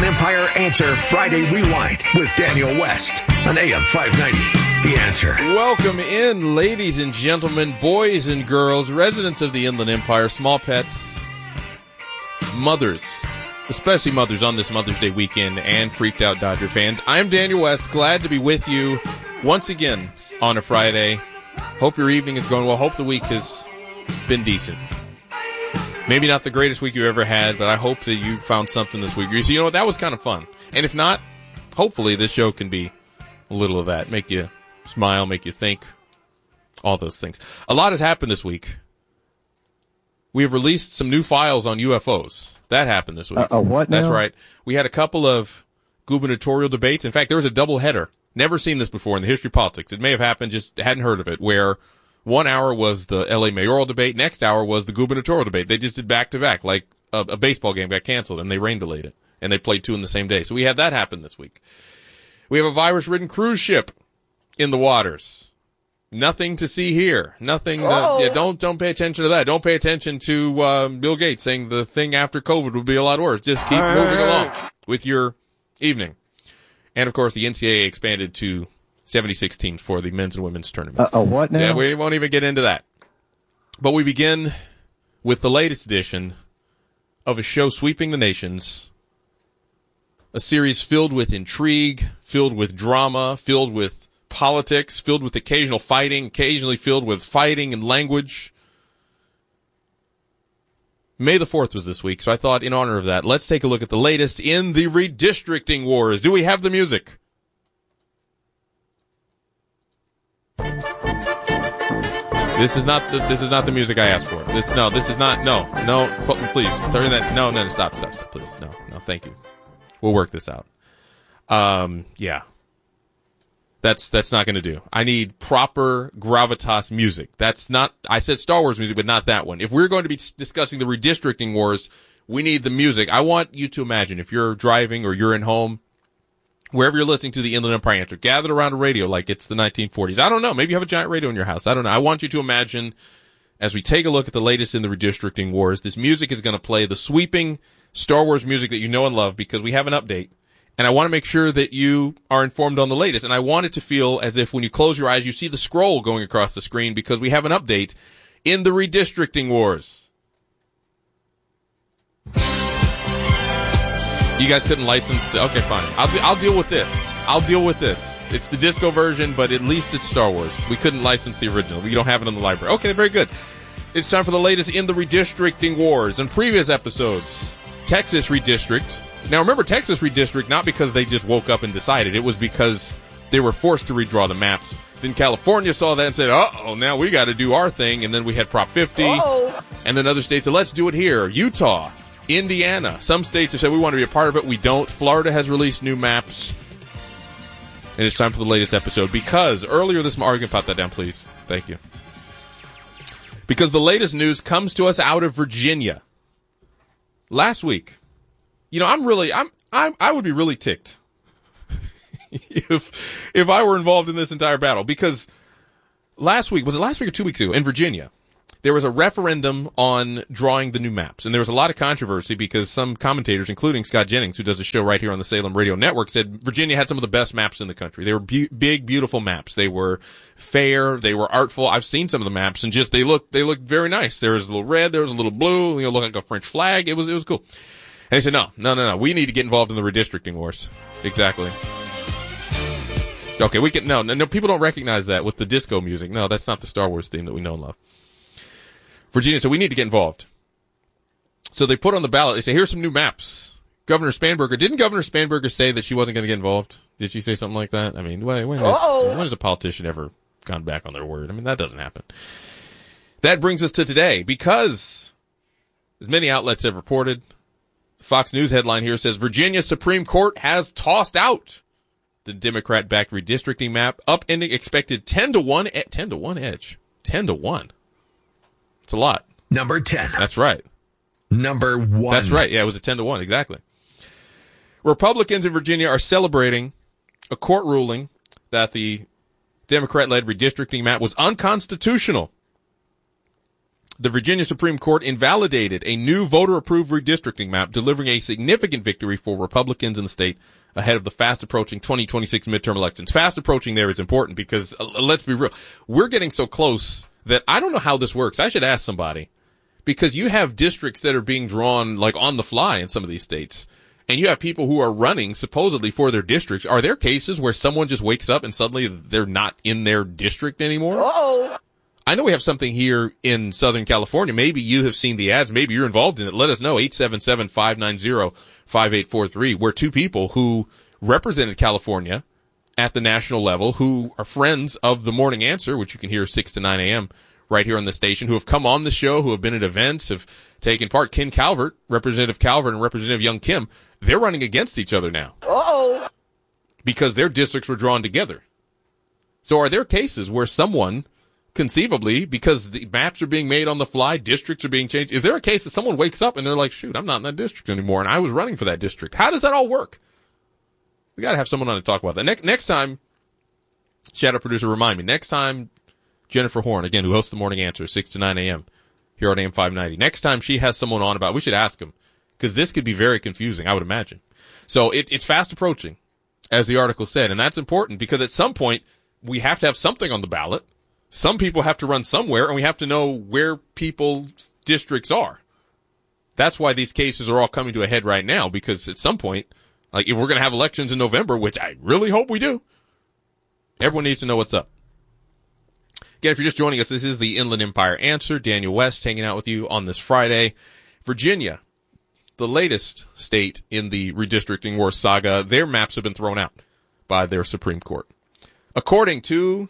Empire Answer Friday Rewind with Daniel West on AM 590. The Answer. Welcome in, ladies and gentlemen, boys and girls, residents of the Inland Empire, small pets, mothers, especially mothers on this Mother's Day weekend, and freaked out Dodger fans. I'm Daniel West, glad to be with you once again on a Friday. Hope your evening is going well. Hope the week has been decent. Maybe not the greatest week you ever had, but I hope that you found something this week. You know what? That was kind of fun. And if not, hopefully this show can be a little of that. Make you smile, make you think, all those things. A lot has happened this week. We have released some new files on UFOs. That happened this week. What now? That's right. We had a couple of gubernatorial debates. In fact, there was a double header. Never seen this before in the history of politics. It may have happened, just hadn't heard of it, where 1 hour was the LA mayoral debate, next hour was the gubernatorial debate. They just did back-to-back, like a baseball game got canceled, and they rain delayed it. And they played two in the same day. So we had that happen this week. We have a virus-ridden cruise ship in the waters. Nothing to see here. Nothing. Don't pay attention to that. Don't pay attention to Bill Gates saying the thing after COVID would be a lot worse. Just keep moving along with your evening. And, of course, the NCAA expanded to 76 teams for the men's and women's tournaments. What now? Yeah, we won't even get into that. But we begin with the latest edition of a show sweeping the nations, a series filled with intrigue, filled with drama, filled with politics, filled with occasional fighting, occasionally filled with fighting and language. May the 4th was this week, so I thought in honor of that, let's take a look at the latest in the redistricting wars. Do we have the music? This is not the music I asked for. This is not. Please, turn that. No, stop, please. No, thank you. We'll work this out. Yeah. That's not going to do. I need proper gravitas music. That's not, I said Star Wars music, but not that one. If we're going to be discussing the redistricting wars, we need the music. I want you to imagine if you're driving or you're in home, wherever you're listening to the Inland Empire Answer, gathered around a radio like it's the 1940s. I don't know. Maybe you have a giant radio in your house. I don't know. I want you to imagine, as we take a look at the latest in the redistricting wars, this music is going to play the sweeping Star Wars music that you know and love because we have an update. And I want to make sure that you are informed on the latest. And I want it to feel as if when you close your eyes, you see the scroll going across the screen because we have an update in the redistricting wars. You guys couldn't license okay, fine. I'll deal with this. It's the disco version, but at least it's Star Wars. We couldn't license the original. We don't have it in the library. Okay, very good. It's time for the latest in the redistricting wars. In previous episodes, Texas redistrict. Now remember, Texas redistrict, not because they just woke up and decided. It was because they were forced to redraw the maps. Then California saw that and said, now we got to do our thing. And then we had Prop 50. And then other states said, let's do it here. Utah. Indiana. Some states have said we want to be a part of it. We don't. Florida has released new maps. And it's time for the latest episode because earlier this morning, you can pop that down, please. Thank you. Because the latest news comes to us out of Virginia. Last week, I would be really ticked if I were involved in this entire battle because last week, was it last week or 2 weeks ago in Virginia? There was a referendum on drawing the new maps, and there was a lot of controversy because some commentators, including Scott Jennings, who does a show right here on the Salem Radio Network, said Virginia had some of the best maps in the country. They were big, beautiful maps. They were fair. They were artful. I've seen some of the maps, and just they looked very nice. There was a little red. There was a little blue. Looked like a French flag. It was cool. And they said, no. We need to get involved in the redistricting wars. Exactly. Okay, we can no. People don't recognize that with the disco music. No, that's not the Star Wars theme that we know and love. Virginia said, we need to get involved. So they put on the ballot, they say, here's some new maps. Governor Spanberger, didn't Governor Spanberger say that she wasn't going to get involved? Did she say something like that? I mean, when has a politician ever gone back on their word? I mean, that doesn't happen. That brings us to today, because as many outlets have reported, Fox News headline here says, Virginia Supreme Court has tossed out the Democrat-backed redistricting map, upending expected 10-1 edge. 10-1. It's a lot. Number 10. That's right. Number 1. That's right. Yeah, it was a 10-1. Exactly. Republicans in Virginia are celebrating a court ruling that the Democrat-led redistricting map was unconstitutional. The Virginia Supreme Court invalidated a new voter-approved redistricting map, delivering a significant victory for Republicans in the state ahead of the fast-approaching 2026 midterm elections. Fast approaching there is important because, let's be real, we're getting so close that I don't know how this works. I should ask somebody, because you have districts that are being drawn like on the fly in some of these states, and you have people who are running supposedly for their districts. Are there cases where someone just wakes up and suddenly they're not in their district anymore? Uh-oh. I know we have something here in Southern California. Maybe you have seen the ads. Maybe you're involved in it. Let us know. 877-590-5843, where two people who represented California at the national level, who are friends of the Morning Answer, which you can hear 6 to 9 a.m. right here on the station, who have come on the show, who have been at events, have taken part. Ken Calvert, Representative Calvert, and Representative Young Kim, they're running against each other now. Uh-oh. Because their districts were drawn together. So are there cases where someone, conceivably, because the maps are being made on the fly, districts are being changed, is there a case that someone wakes up and they're like, shoot, I'm not in that district anymore, and I was running for that district? How does that all work? We got to have someone on to talk about that. Next time, Shadow Producer, remind me, next time Jennifer Horn, again, who hosts the Morning Answer, 6 to 9 a.m. here on AM 590, next time she has someone on about, we should ask them, because this could be very confusing, I would imagine. So it's fast approaching, as the article said, and that's important because at some point we have to have something on the ballot. Some people have to run somewhere, and we have to know where people's districts are. That's why these cases are all coming to a head right now, because at some point, like if we're going to have elections in November, which I really hope we do, everyone needs to know what's up. Again, if you're just joining us, this is the Inland Empire Answer. Daniel West hanging out with you on this Friday. Virginia, the latest state in the redistricting war saga, their maps have been thrown out by their Supreme Court. According to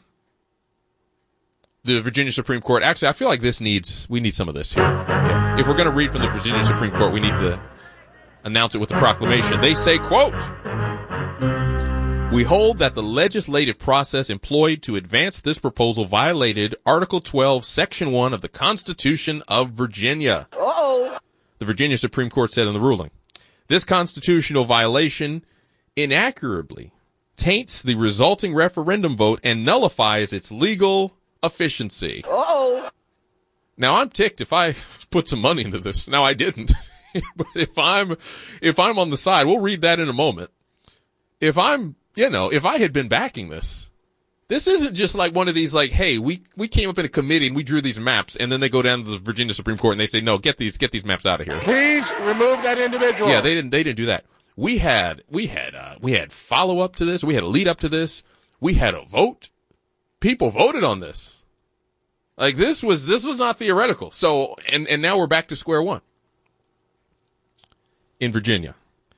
the Virginia Supreme Court, actually, I feel like we need some of this here. Yeah. If we're going to read from the Virginia Supreme Court, we need to announce it with a proclamation. They say, quote, "We hold that the legislative process employed to advance this proposal violated Article 12, Section 1 of the Constitution of Virginia." Uh-oh. The Virginia Supreme Court said in the ruling, "This constitutional violation inaccurately taints the resulting referendum vote and nullifies its legal efficiency." Uh-oh. Now, I'm ticked if I put some money into this. Now, I didn't. But if I'm on the side, we'll read that in a moment. If I had been backing this isn't just like one of these, like, hey, we came up in a committee and we drew these maps, and then they go down to the Virginia Supreme Court and they say, no, get these maps out of here. Please remove that individual. Yeah, they didn't do that. We had follow up to this. We had a lead up to this. We had a vote. People voted on this. Like, this was not theoretical. So, and now we're back to square one. In Virginia.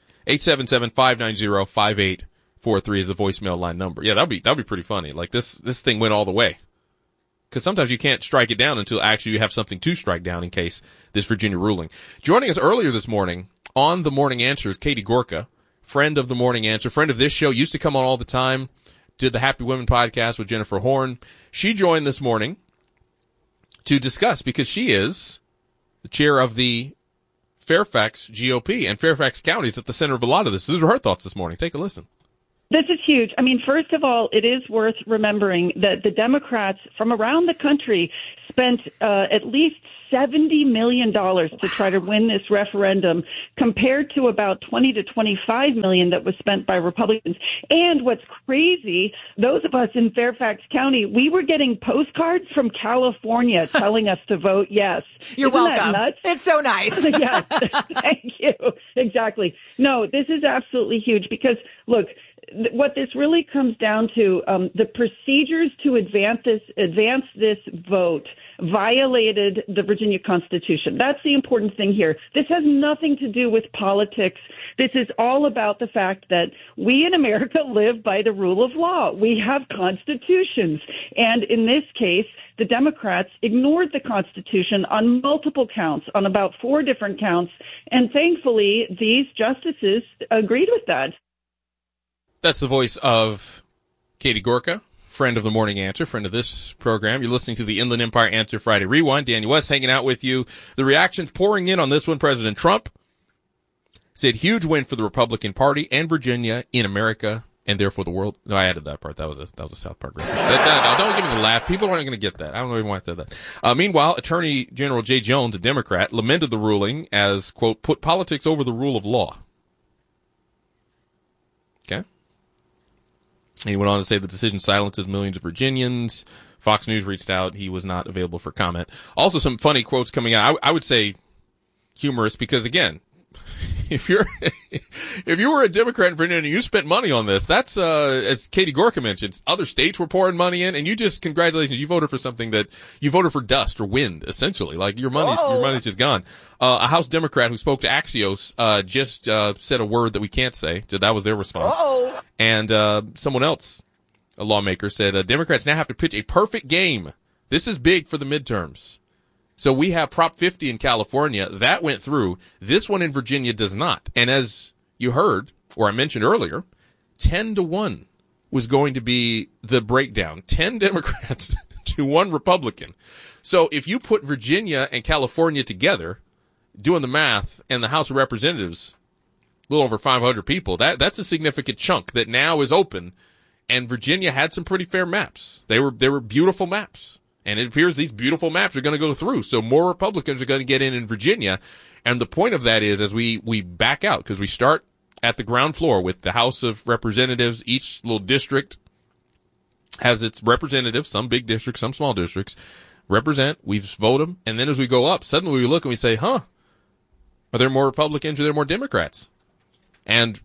877-590-5843 is the voicemail line number. Yeah, that'd be pretty funny. Like, this thing went all the way. Because sometimes you can't strike it down until actually you have something to strike down in case this Virginia ruling. Joining us earlier this morning on the Morning Answer is Katie Gorka, friend of the Morning Answer, friend of this show, used to come on all the time, did the Happy Women podcast with Jennifer Horn. She joined this morning to discuss, because she is the chair of the Fairfax GOP, and Fairfax County is at the center of a lot of this. These are her thoughts this morning. Take a listen. This is huge. I mean, first of all, it is worth remembering that the Democrats from around the country spent at least $70 million to try to win this referendum, compared to about $20 to $25 million that was spent by Republicans. And what's crazy, those of us in Fairfax County, we were getting postcards from California telling us to vote yes. You're Isn't welcome. That nuts? It's so nice. Yes, thank you. Exactly. No, this is absolutely huge because, look, what this really comes down to, the procedures to advance this vote violated the Virginia Constitution. That's the important thing here. This has nothing to do with politics. This is all about the fact that we in America live by the rule of law. We have constitutions. And in this case, the Democrats ignored the Constitution on multiple counts, on about 4 different counts. And thankfully, these justices agreed with that. That's the voice of Katie Gorka, friend of the Morning Answer, friend of this program. You're listening to the Inland Empire Answer Friday Rewind. Daniel West hanging out with you. The reactions pouring in on this one. President Trump said huge win for the Republican Party and Virginia in America and therefore the world. No, I added that part. That was a South Park reference. No, don't give me the laugh. People aren't going to get that. I don't even want to say that. Meanwhile, Attorney General Jay Jones, a Democrat, lamented the ruling as, quote, put politics over the rule of law. Okay. And he went on to say the decision silences millions of Virginians. Fox News reached out. He was not available for comment. Also, some funny quotes coming out. I would say humorous because, again, if you were a Democrat in Virginia and you spent money on this, that's, as Katie Gorka mentioned, other states were pouring money in, and you just, congratulations, you voted for something that, you voted for dust or wind, essentially. Like, your money's just gone. A House Democrat who spoke to Axios, just, said a word that we can't say. So that was their response. And, someone else, a lawmaker, said, Democrats now have to pitch a perfect game. This is big for the midterms. So we have Prop 50 in California. That went through. This one in Virginia does not. And as you heard, or I mentioned earlier, 10-1 was going to be the breakdown. 10 Democrats to 1 Republican. So if you put Virginia and California together, doing the math, and the House of Representatives, a little over 500 people, that's a significant chunk that now is open. And Virginia had some pretty fair maps. They were beautiful maps. And it appears these beautiful maps are going to go through. So more Republicans are going to get in Virginia. And the point of that is, as we back out, because we start at the ground floor with the House of Representatives, each little district has its representatives, some big districts, some small districts, represent, we vote them. And then as we go up, suddenly we look and we say, are there more Republicans or are there more Democrats? And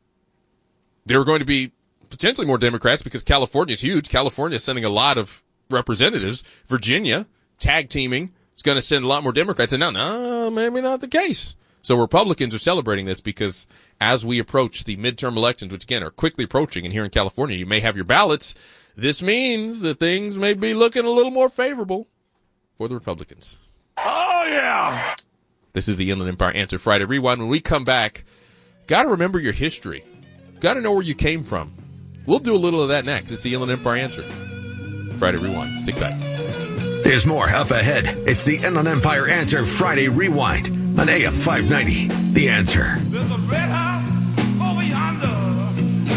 there are going to be potentially more Democrats because California is huge. California is sending a lot of representatives. Virginia, tag teaming, is going to send a lot more Democrats. And now, no, maybe not the case. So Republicans are celebrating this because as we approach the midterm elections, which again are quickly approaching, and here in California you may have your ballots, this means that things may be looking a little more favorable for the Republicans. Oh, yeah. This is the Inland Empire Answer Friday Rewind. When we come back, got to remember your history. Got to know where you came from. We'll do a little of that next. It's the Inland Empire Answer Friday Rewind. Stick tight. There's more up ahead. It's the Inland Empire Answer Friday Rewind on AM 590. The Answer. There's a red house over yonder.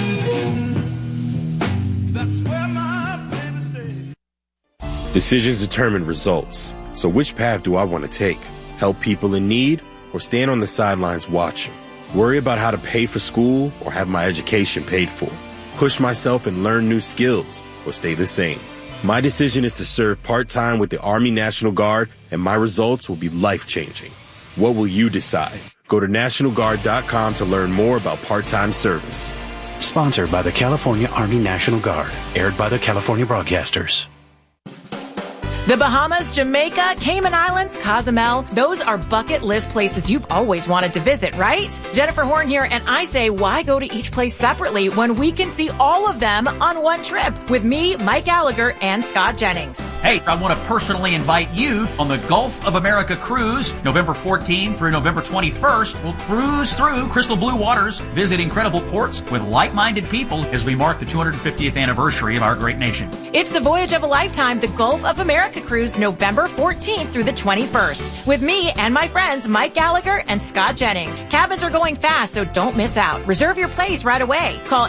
That's where my baby stays. Decisions determine results. So which path do I want to take? Help people in need or stand on the sidelines watching? Worry about how to pay for school or have my education paid for? Push myself and learn new skills or stay the same? My decision is to serve part-time with the Army National Guard, and my results will be life-changing. What will you decide? Go to NationalGuard.com to learn more about part-time service. Sponsored by the California Army National Guard. Aired by the California Broadcasters. The Bahamas, Jamaica, Cayman Islands, Cozumel, those are bucket list places you've always wanted to visit, right? Jennifer Horn here, and I say, why go to each place separately when we can see all of them on one trip with me, Mike Gallagher, and Scott Jennings? Hey, I want to personally invite you on the Gulf of America cruise, November 14th through November 21st. We'll cruise through crystal blue waters, visit incredible ports with like-minded people as we mark the 250th anniversary of our great nation. It's the voyage of a lifetime, the Gulf of America cruise, November 14th through the 21st, with me and my friends Mike Gallagher and Scott Jennings. Cabins are going fast, so don't miss out. Reserve your place right away. Call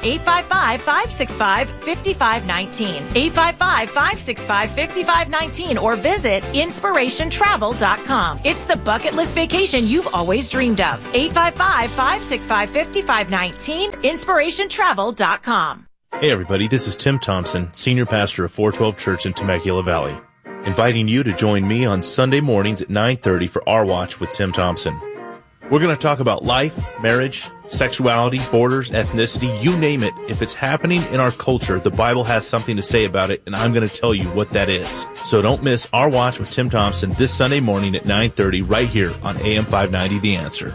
855-565-5519, 855-565-5519, or visit inspirationtravel.com. It's the bucket list vacation you've always dreamed of. 855-565-5519, inspirationtravel.com. Hey everybody, this is Tim Thompson, Senior Pastor of 412 Church in Temecula Valley, inviting you to join me on Sunday mornings at 9:30 for Our Watch with Tim Thompson. We're going to talk about life, marriage, sexuality, borders, ethnicity, you name it. If it's happening in our culture, the Bible has something to say about it, and I'm going to tell you what that is. So don't miss Our Watch with Tim Thompson this Sunday morning at 9:30 right here on AM 590 The Answer.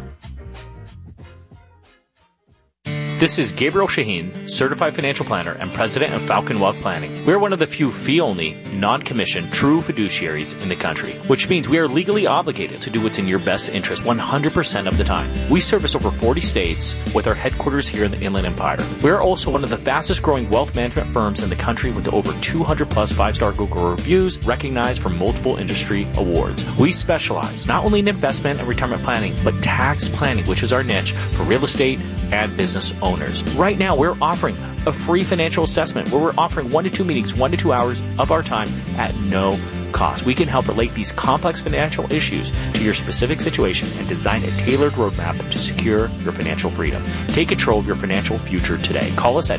This is Gabriel Shaheen, Certified Financial Planner and President of Falcon Wealth Planning. We are one of the few fee-only, non-commissioned, true fiduciaries in the country, which means we are legally obligated to do what's in your best interest 100% of the time. We service over 40 states with our headquarters here in the Inland Empire. We are also one of the fastest-growing wealth management firms in the country with over 200-plus five-star Google reviews recognized for multiple industry awards. We specialize not only in investment and retirement planning, but tax planning, which is our niche for real estate and business owners. Right now, we're offering a free financial assessment where we're offering 1 to 2 meetings, 1 to 2 hours of our time at no cost. We can help relate these complex financial issues to your specific situation and design a tailored roadmap to secure your financial freedom. Take control of your financial future today. Call us at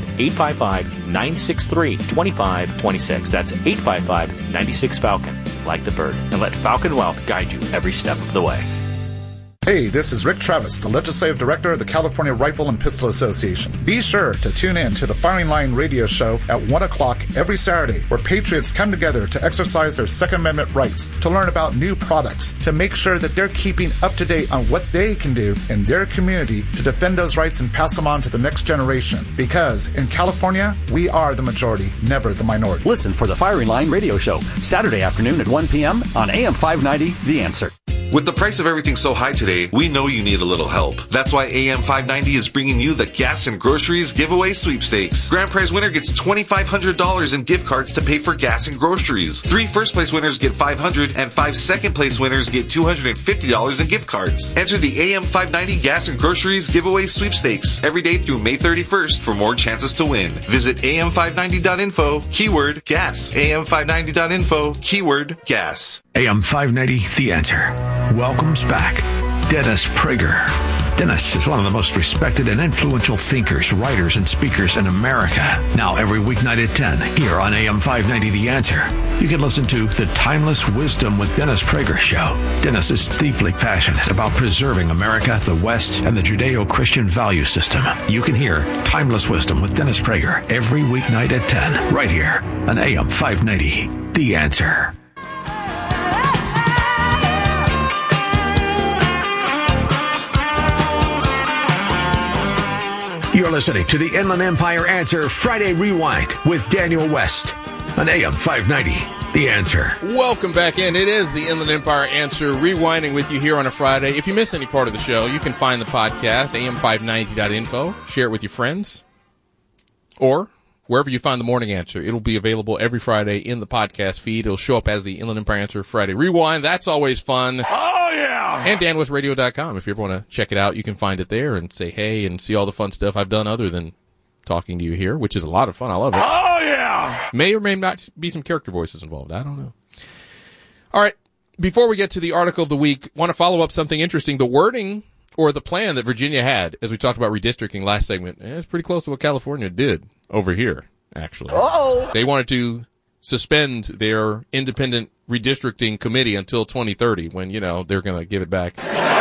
855-963-2526. That's 855-96-FALCON, like the bird, and let Falcon Wealth guide you every step of the way. Hey, this is Rick Travis, the Legislative Director of the California Rifle and Pistol Association. Be sure to tune in to the Firing Line radio show at 1 o'clock every Saturday, where patriots come together to exercise their Second Amendment rights, to learn about new products, to make sure that they're keeping up to date on what they can do in their community to defend those rights and pass them on to the next generation. Because in California, we are the majority, never the minority. Listen for the Firing Line radio show, Saturday afternoon at 1 p.m. on AM 590, The Answer. With the price of everything so high today, we know you need a little help. That's why AM 590 is bringing you the Gas and Groceries Giveaway Sweepstakes. Grand prize winner gets $2,500 in gift cards to pay for gas and groceries. 3 first place winners get $500 and 5 second place winners get $250 in gift cards. Enter the AM 590 Gas and Groceries Giveaway Sweepstakes every day through May 31st for more chances to win. Visit am590.info, keyword gas. am590.info, keyword gas. AM 590, The Answer, welcomes back Dennis Prager. Dennis is one of the most respected and influential thinkers, writers, and speakers in America. Now every weeknight at 10 here on AM 590 The Answer, you can listen to The Timeless Wisdom with Dennis Prager show. Dennis is deeply passionate about preserving America, the West, and the Judeo-Christian value system. You can hear Timeless Wisdom with Dennis Prager every weeknight at 10 right here on AM 590 The Answer. You're listening to the Inland Empire Answer Friday Rewind with Daniel West on AM 590, The Answer. Welcome back in. It is the Inland Empire Answer, rewinding with you here on a Friday. If you miss any part of the show, you can find the podcast, am590.info. Share it with your friends. Or wherever you find the Morning Answer. It'll be available every Friday in the podcast feed. It'll show up as the Inland Empire Answer Friday Rewind. That's always fun. Oh, yeah. And danwestradio.com. If you ever want to check it out, you can find it there and say hey and see all the fun stuff I've done other than talking to you here, which is a lot of fun. I love it. Oh, yeah. May or may not be some character voices involved. I don't know. All right. Before we get to the article of the week, want to follow up something interesting. The wording or the plan that Virginia had, as we talked about redistricting last segment, it's pretty close to what California did over here, actually. Uh-oh. They wanted to suspend their independent redistricting committee until 2030 when, you know, they're going to give it back.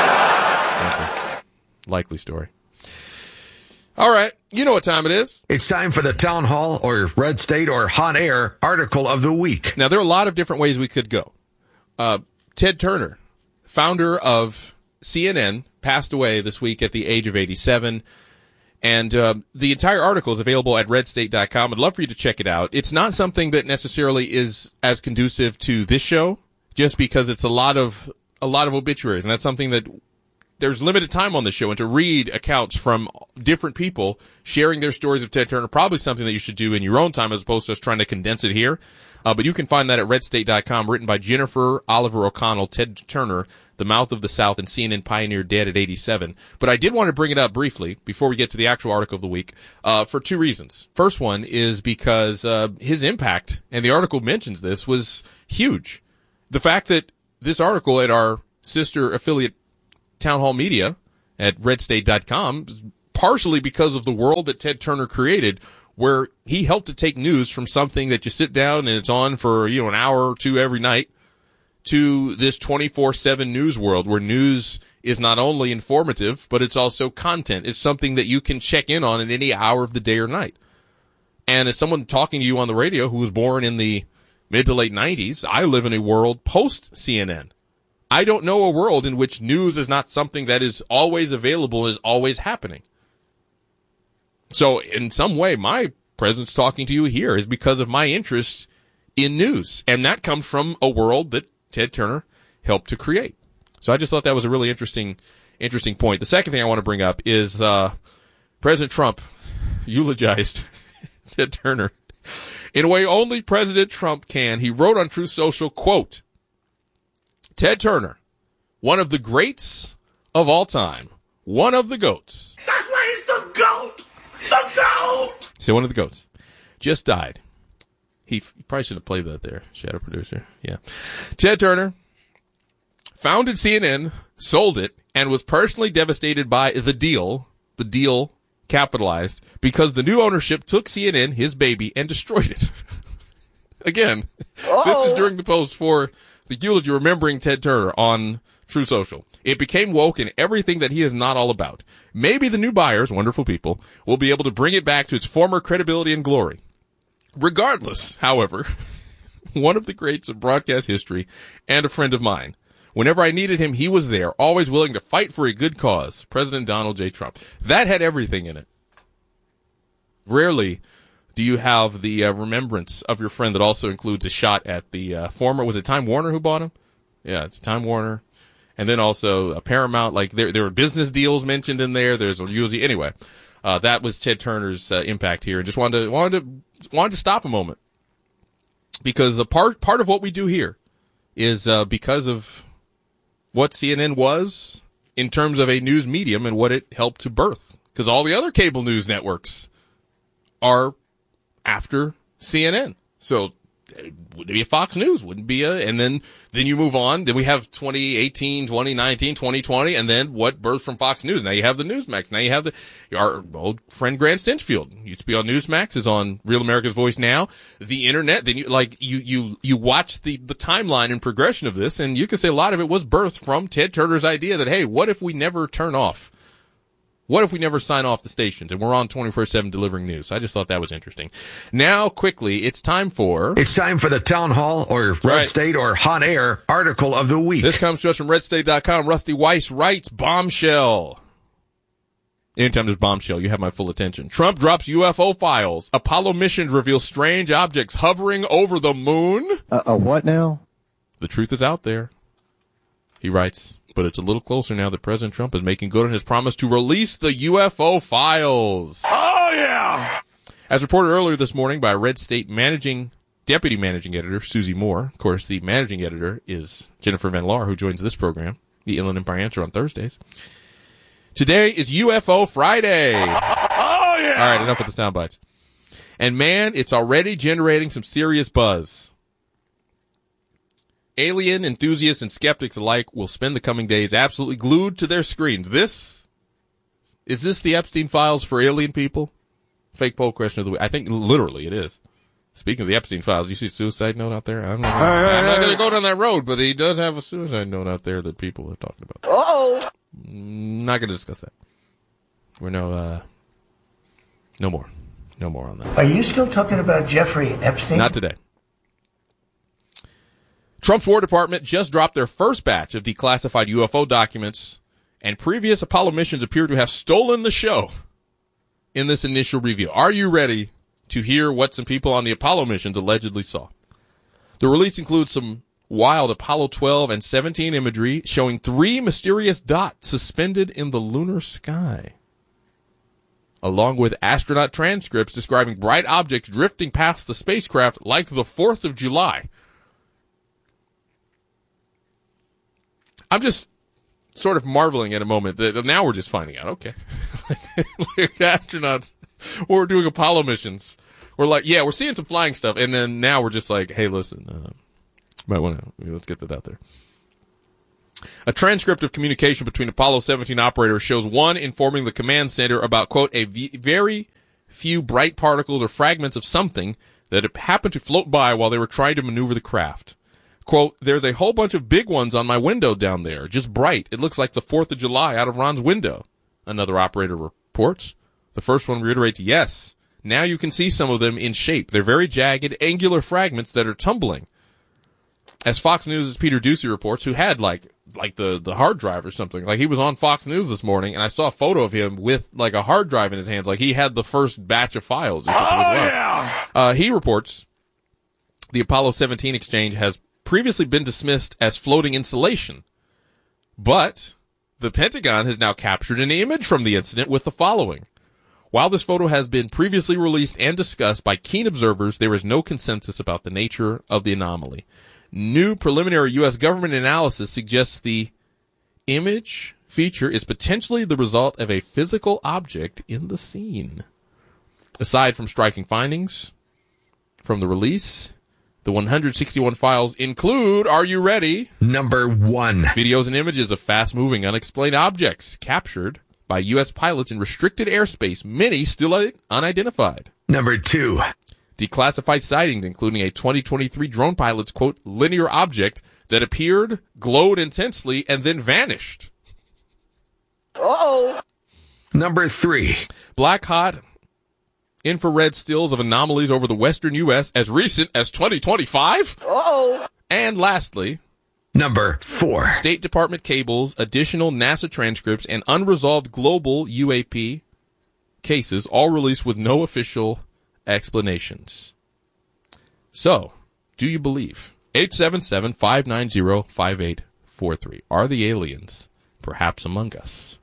Likely story. All right. You know what time it is. It's time for the Town Hall or Red State or Hot Air article of the week. Now, there are a lot of different ways we could go. Ted Turner, founder of CNN, passed away this week at the age of 87. And the entire article is available at redstate.com. I'd love for you to check it out. It's not something that necessarily is as conducive to this show, just because it's a lot of obituaries, and that's something that there's limited time on the show. And to read accounts from different people sharing their stories of Ted Turner, probably something that you should do in your own time as opposed to just trying to condense it here. But you can find that at redstate.com, written by Jennifer Oliver O'Connell, Ted Turner, The Mouth of the South, and CNN Pioneer, dead at 87. But I did want to bring it up briefly before we get to the actual article of the week, for 2 reasons. First one is because his impact, and the article mentions this, was huge. The fact that this article at our sister affiliate Town Hall Media at redstate.com is partially because of the world that Ted Turner created, where he helped to take news from something that you sit down and it's on for, you know, an hour or two every night, to this 24/7 news world where news is not only informative, but it's also content. It's something that you can check in on at any hour of the day or night. And as someone talking to you on the radio who was born in the mid to late 90s, I live in a world post CNN. I don't know a world in which news is not something that is always available, is always happening. So in some way, my presence talking to you here is because of my interest in news. And that comes from a world that Ted Turner helped to create. So I just thought that was a really interesting point. The second thing I want to bring up is President Trump eulogized Ted Turner in a way only President Trump can. He wrote on Truth Social, quote, Ted Turner, one of the greats of all time, one of the GOATs. That's why he's the GOAT! The GOAT! So one of the goats just died. He probably should have played that there, shadow producer. Yeah. Ted Turner founded CNN, sold it, and was personally devastated by the deal capitalized, because the new ownership took CNN, his baby, and destroyed it. Again, This is during the post for the eulogy remembering Ted Turner on True Social. It became woke and everything that he is not all about. Maybe the new buyers, wonderful people, will be able to bring it back to its former credibility and glory. Regardless, however, one of the greats of broadcast history and a friend of mine. Whenever I needed him, he was there, always willing to fight for a good cause. President Donald J. Trump. That had everything in it. Rarely do you have the remembrance of your friend that also includes a shot at the former, was it Time Warner who bought him? Yeah, it's Time Warner. And then also a Paramount, like there were business deals mentioned in there. There's a eulogy. Anyway, that was Ted Turner's impact here. And just wanted to stop a moment, because a part of what we do here is because of what CNN was in terms of a news medium and what it helped to birth. Because all the other cable news networks are after CNN. So it wouldn't be a Fox News, wouldn't be and then you move on. Then we have 2018, 2019, 2020, and then what birthed from Fox News? Now you have the Newsmax. Now you have our old friend Grant Stinchfield. Used to be on Newsmax, is on Real America's Voice now. The internet, then you watch the timeline and progression of this, and you can say a lot of it was birthed from Ted Turner's idea that, hey, what if we never turn off? What if we never sign off the stations and we're on 24/7 delivering news? I just thought that was interesting. Now, quickly, it's time for the Town Hall or Red State or Hot Air article of the week. This comes to us from RedState.com. Rusty Weiss writes, bombshell. Anytime there's bombshell, you have my full attention. Trump drops UFO files. Apollo mission reveals strange objects hovering over the moon. What now? The truth is out there, he writes. But it's a little closer now that President Trump is making good on his promise to release the UFO files. Oh, yeah. As reported earlier this morning by Red State Deputy Managing Editor Susie Moore. Of course, the Managing Editor is Jennifer Van Laar, who joins this program, the Inland Empire Answer, on Thursdays. Today is UFO Friday. Oh, yeah. All right, enough with the sound bites. And, man, it's already generating some serious buzz. Alien enthusiasts and skeptics alike will spend the coming days absolutely glued to their screens. Is this the Epstein files for alien people? Fake poll question of the week. I think literally it is. Speaking of the Epstein files, you see suicide note out there? I'm not going to go down that road, but he does have a suicide note out there that people are talking about. Oh, not going to discuss that. We're no more on that. Are you still talking about Jeffrey Epstein? Not today. Trump's War Department just dropped their first batch of declassified UFO documents, and previous Apollo missions appear to have stolen the show in this initial review. Are you ready to hear what some people on the Apollo missions allegedly saw? The release includes some wild Apollo 12 and 17 imagery showing 3 mysterious dots suspended in the lunar sky, along with astronaut transcripts describing bright objects drifting past the spacecraft like the 4th of July. I'm just sort of marveling at a moment that now we're just finding out, okay. Like astronauts, or we're doing Apollo missions. We're like, yeah, we're seeing some flying stuff, and then now we're just like, hey, listen, might want to, let's get that out there. A transcript of communication between Apollo 17 operators shows one informing the command center about, quote, very few bright particles or fragments of something that happened to float by while they were trying to maneuver the craft. Quote, there's a whole bunch of big ones on my window down there, just bright. It looks like the 4th of July out of Ron's window. Another operator reports. The first one reiterates, yes. Now you can see some of them in shape. They're very jagged, angular fragments that are tumbling. As Fox News' Peter Ducey reports, who had like the hard drive or something. Like he was on Fox News this morning, and I saw a photo of him with like a hard drive in his hands. Like he had the first batch of files or something as well. Yeah. He reports the Apollo 17 exchange has previously been dismissed as floating insulation, but the Pentagon has now captured an image from the incident with the following. While this photo has been previously released and discussed by keen observers, there is no consensus about the nature of the anomaly. New preliminary U.S. government analysis suggests the image feature is potentially the result of a physical object in the scene. Aside from striking findings from the release, the 161 files include, are you ready? Number 1. Videos and images of fast-moving, unexplained objects captured by U.S. pilots in restricted airspace, many still unidentified. Number 2. Declassified sightings, including a 2023 drone pilot's, quote, linear object that appeared, glowed intensely, and then vanished. Uh-oh. Number 3. Black hot infrared stills of anomalies over the western U.S. as recent as 2025. Uh-oh. And lastly, Number 4. State Department cables, additional NASA transcripts, and unresolved global UAP cases, all released with no official explanations. So, do you believe? 877-590-5843. Are the aliens perhaps among us?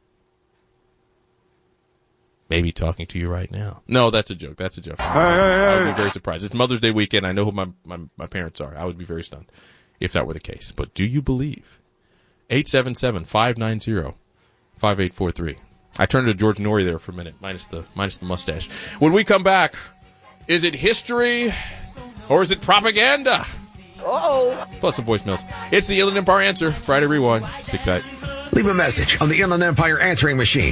Maybe talking to you right now. No, that's a joke. That's a joke. I would be very surprised. It's Mother's Day weekend. I know who my parents are. I would be very stunned if that were the case. But do you believe? 877-590-5843. I turned to George Norrie there for a minute, minus the mustache. When we come back, is it history or is it propaganda? Uh-oh. Plus some voicemails. It's the Inland Empire Answer. Friday Rewind. Stick tight. Leave a message on the Inland Empire answering machine.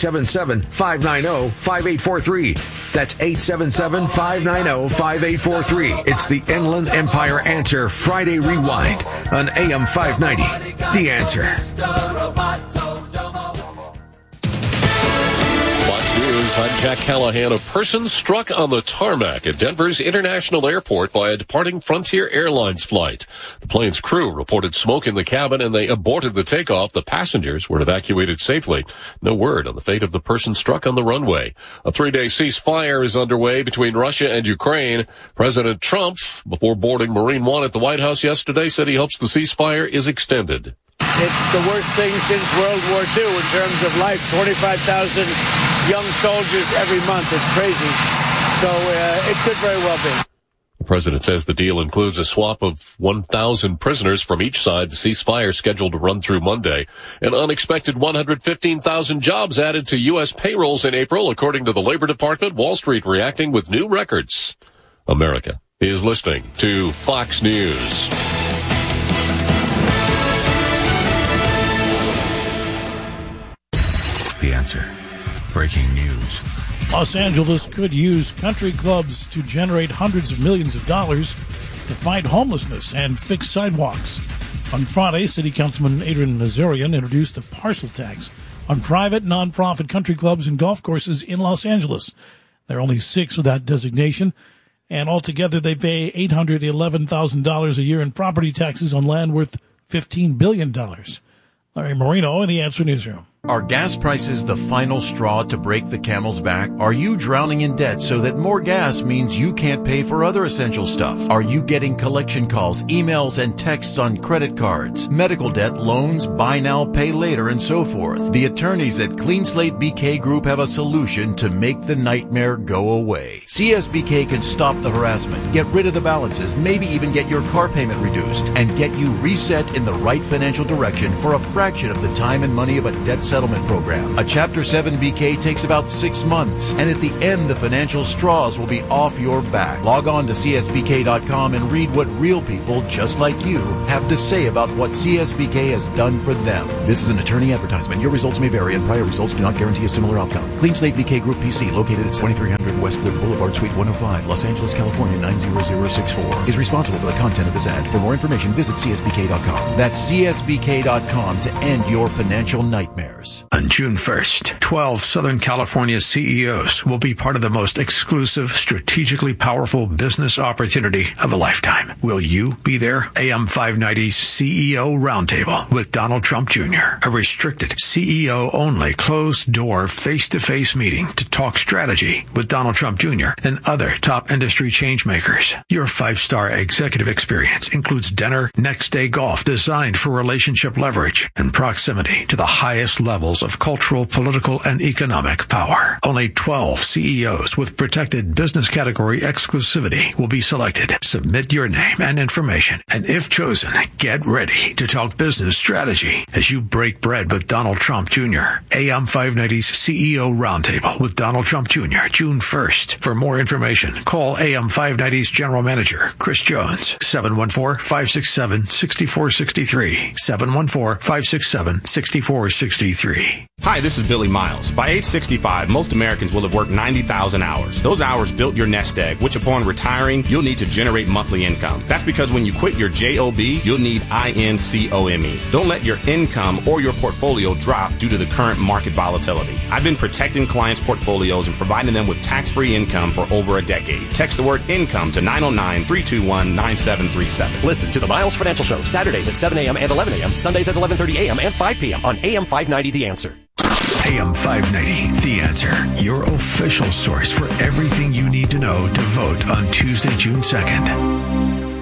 877-590-5843. That's 877-590-5843. It's the Inland Empire Answer Friday Rewind on AM 590. The Answer. I'm Jack Callahan. A person struck on the tarmac at Denver's International Airport by a departing Frontier Airlines flight. The plane's crew reported smoke in the cabin and they aborted the takeoff. The passengers were evacuated safely. No word on the fate of the person struck on the runway. A 3-day ceasefire is underway between Russia and Ukraine. President Trump, before boarding Marine One at the White House yesterday, said he hopes the ceasefire is extended. It's the worst thing since World War II in terms of life. 25,000 young soldiers every month. It's crazy. So it could very well be. The president says the deal includes a swap of 1,000 prisoners from each side. The ceasefire scheduled to run through Monday. An unexpected 115,000 jobs added to U.S. payrolls in April, according to the Labor Department. Wall Street reacting with new records. America is listening to Fox News. The Answer. Breaking news. Los Angeles could use country clubs to generate hundreds of millions of dollars to fight homelessness and fix sidewalks. On Friday, City Councilman Adrian Nazarian introduced a parcel tax on private, nonprofit country clubs and golf courses in Los Angeles. There are only 6 with that designation, and altogether they pay $811,000 a year in property taxes on land worth $15 billion. Larry Marino in the Answer Newsroom. Are gas prices the final straw to break the camel's back? Are you drowning in debt so that more gas means you can't pay for other essential stuff? Are you getting collection calls, emails, and texts on credit cards, medical debt, loans, buy now, pay later, and so forth? The attorneys at Clean Slate BK Group have a solution to make the nightmare go away. CSBK can stop the harassment, get rid of the balances, maybe even get your car payment reduced, and get you reset in the right financial direction for a fraction of the time and money of a debt settlement program. A Chapter 7 BK takes about 6 months, and at the end, the financial straws will be off your back. Log on to CSBK.com and read what real people just like you have to say about what CSBK has done for them. This is an attorney advertisement. Your results may vary, and prior results do not guarantee a similar outcome. Clean Slate BK Group PC, located at 2300 Westwood Boulevard, Suite 105, Los Angeles, California 90064, is responsible for the content of this ad. For more information, visit CSBK.com. That's CSBK.com to end your financial nightmares. On June 1st, 12 Southern California CEOs will be part of the most exclusive, strategically powerful business opportunity of a lifetime. Will you be there? AM 590's CEO Roundtable with Donald Trump Jr., a restricted CEO-only, closed-door, face-to-face meeting to talk strategy with Donald Trump Jr. and other top industry changemakers. Your 5-star executive experience includes dinner, next-day golf designed for relationship leverage and proximity to the highest levels of cultural, political, and economic power. Only 12 CEOs with protected business category exclusivity will be selected. Submit your name and information, and if chosen, get ready to talk business strategy as you break bread with Donald Trump Jr. AM 590's CEO Roundtable with Donald Trump Jr., June 1st. For more information, call AM 590's General Manager, Chris Jones, 714-567-6463, 714-567-6463. Hi, this is Billy Miles. By age 65, most Americans will have worked 90,000 hours. Those hours built your nest egg, which upon retiring, you'll need to generate monthly income. That's because when you quit your JOB, you'll need INCOME. Don't let your income or your portfolio drop due to the current market volatility. I've been protecting clients' portfolios and providing them with tax-free income for over a decade. Text the word income to 909-321-9737. Listen to the Miles Financial Show, Saturdays at 7 a.m. and 11 a.m., Sundays at 11:30 a.m. and 5 p.m. on AM 590 The Answer. AM 590, The Answer, your official source for everything you need to know to vote on Tuesday, June 2nd.